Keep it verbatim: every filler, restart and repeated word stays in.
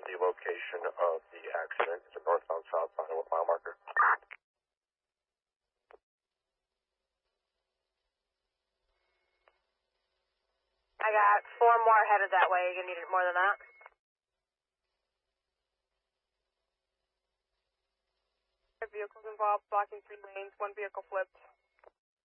the location of the accident. It's a northbound, southbound, and what mile marker? I got four more headed that way. You gonna need more than that? Vehicles involved, blocking three lanes, one vehicle flipped.